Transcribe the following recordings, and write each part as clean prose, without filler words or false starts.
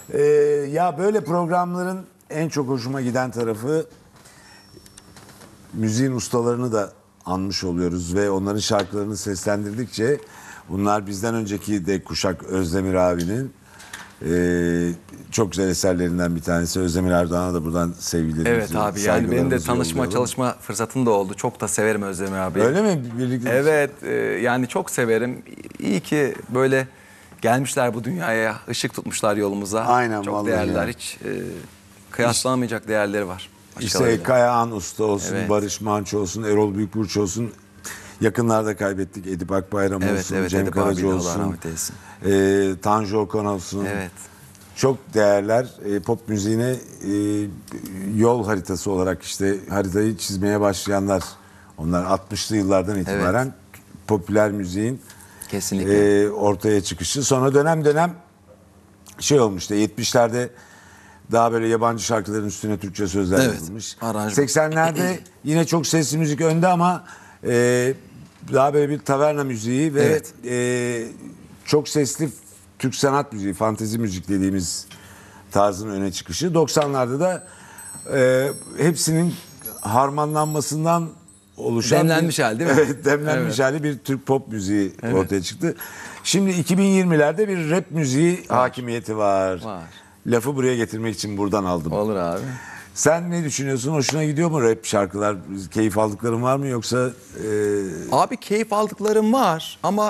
Ya böyle programların en çok hoşuma giden tarafı müziğin ustalarını da anmış oluyoruz ve onların şarkılarını seslendirdikçe bunlar bizden önceki de kuşak Özdemir abinin çok güzel eserlerinden bir tanesi. Özdemir Erdoğan'a da buradan sevgilerimizi, Evet abi, yani benim de tanışma, yollayalım. çalışma fırsatım da oldu. Çok da severim Özdemir abi. Öyle mi? Birlikte. Evet, yani çok severim. İyi ki böyle gelmişler bu dünyaya, ışık tutmuşlar yolumuza. Aynen, çok vallahi değerliler, ya. hiç kıyaslanamayacak değerleri var. İşte başkalarıyla. Kayahan Usta olsun, Evet. Barış Manço olsun, Erol Büyükburç olsun. Yakınlarda kaybettik. Edip Akbayram Evet, olsun, evet, Cem Edip abi Karaca de Allah olsun, rahmet eylesin. Tanju Okan olsun. Evet. Çok değerler. Pop müziğine yol haritası olarak işte haritayı çizmeye başlayanlar. Onlar 60'lı yıllardan itibaren popüler müziğin Kesinlikle. ortaya çıkışı. Sonra dönem dönem şey olmuştu. 70'lerde daha böyle yabancı şarkıların üstüne Türkçe sözler Evet, yazılmış. aranjman. 80'lerde yine çok sesli müzik önde ama daha böyle bir taverna müziği ve Evet. çok sesli Türk sanat müziği, fantezi müzik dediğimiz tarzın öne çıkışı. 90'larda da hepsinin harmanlanmasından oluşan Demlenmiş hali değil mi? Evet, demlenmiş hali bir Türk pop müziği ortaya çıktı. Şimdi 2020'lerde bir rap müziği hakimiyeti var. Var. Lafı buraya getirmek için buradan aldım. Olur abi. Sen ne düşünüyorsun? Hoşuna gidiyor mu rap şarkılar? Keyif aldıkların var mı yoksa? Abi keyif aldıklarım var ama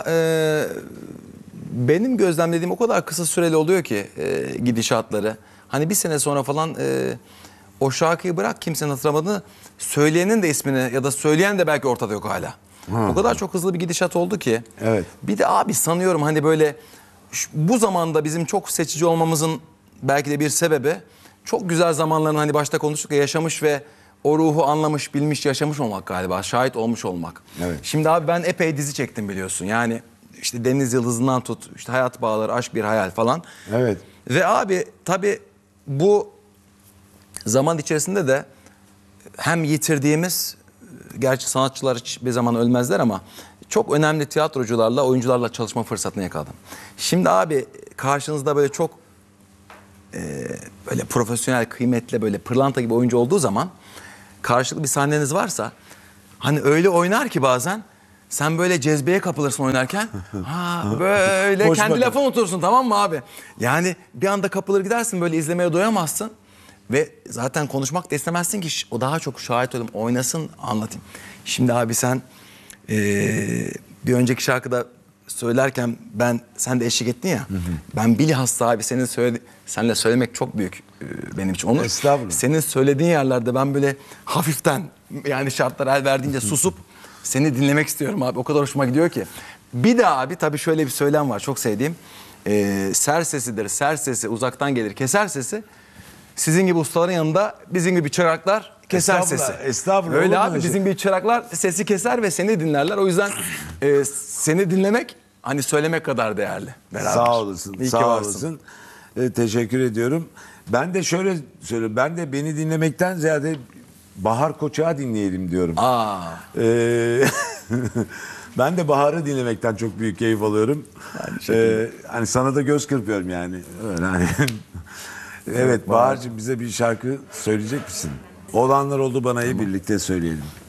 benim gözlemlediğim o kadar kısa süreli oluyor ki gidişatları. Hani bir sene sonra falan o şarkıyı bırak, kimsenin hatırlamadığını, söyleyenin de ismini ya da söyleyen de belki ortada yok hala. O kadar çok hızlı bir gidişat oldu ki. Evet. Bir de abi sanıyorum hani böyle bu zamanda bizim çok seçici olmamızın belki de bir sebebi, çok güzel zamanlarını hani başta konuştuk ya, yaşamış ve o ruhu anlamış, bilmiş, yaşamış olmak galiba. Şahit olmuş olmak. Evet. Şimdi abi ben epey dizi çektim biliyorsun. Yani işte Deniz Yıldızı'ndan tut, işte Hayat Bağları, Aşk Bir Hayal falan. Evet. Ve abi tabii bu zaman içerisinde de hem yitirdiğimiz, gerçi sanatçılar hiçbir zaman ölmezler ama çok önemli tiyatrocularla, oyuncularla çalışma fırsatını yakaladım. Şimdi abi karşınızda böyle çok böyle profesyonel, kıymetli, böyle pırlanta gibi oyuncu olduğu zaman, karşılıklı bir sahneniz varsa hani öyle oynar ki bazen sen böyle cezbeye kapılırsın oynarken. Ha, böyle Boş kendi bakın. lafını unutursun, tamam mı abi? Yani bir anda kapılır gidersin, böyle izlemeye doyamazsın. Ve zaten konuşmak da istemezsin ki o daha çok şahit olayım, oynasın, anlatayım. Şimdi abi sen bir önceki şarkıda söylerken sen de eşlik ettin ya. Ben bilhassa abi seninle söylemek çok büyük benim için onur. Estağfurullah. Senin söylediğin yerlerde ben böyle hafiften, yani şartlar el verdiğince susup seni dinlemek istiyorum abi. O kadar hoşuma gidiyor ki. Bir de abi tabii şöyle bir söylem var çok sevdiğim. Ser sesidir, ser sesi uzaktan gelir, keser sesi. Sizin gibi ustaların yanında bizim gibi çıraklar keser Estağfurullah, sesi. estağfurullah, Öyle olur mu abi, öyle şey? bizim gibi çıraklar sesi keser ve seni dinlerler. O yüzden seni dinlemek hani söylemek kadar değerli. Beraber. Sağ olasın. İyi ki Sağ varsın. olasın. Teşekkür ediyorum. Ben de şöyle söylüyorum. Ben de beni dinlemekten ziyade Bahar Koçak'ı dinleyelim diyorum. Aa, Ben de Bahar'ı dinlemekten çok büyük keyif alıyorum. Hani sana da göz kırpıyorum yani. Öyle hani. Evet, Bahar'cığım bize bir şarkı söyleyecek misin? Olanlar oldu bana'yı birlikte söyleyelim.